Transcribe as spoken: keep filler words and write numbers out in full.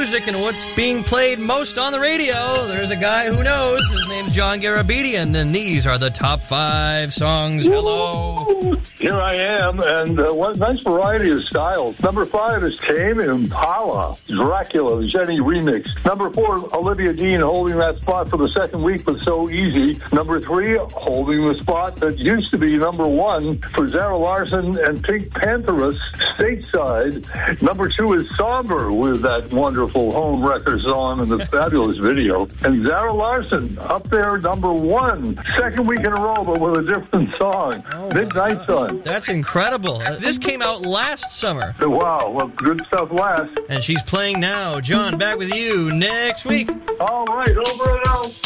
music and what's being played most on the radio. There's a guy who knows. His name's John Garabedian, and these are the top five songs. Hello. Here I am, and uh, what a nice variety of styles. Number five is Tame Impala, Dracula, the Jenny remix. Number four, Olivia Dean holding that spot for the second week, but so easy. Number three, holding the spot that used to be number one for Zara Larsson and Pink Pantheress, Stateside. Number two is Somber with that wonderful home wrecker song and the fabulous video. And Zara Larsson up there, number one, second week in a row, but with a different song. Oh, Midnight Sun. That's incredible. This came out last summer. Wow, well, good stuff last. And she's playing now. John, back with you next week. All right, over and out.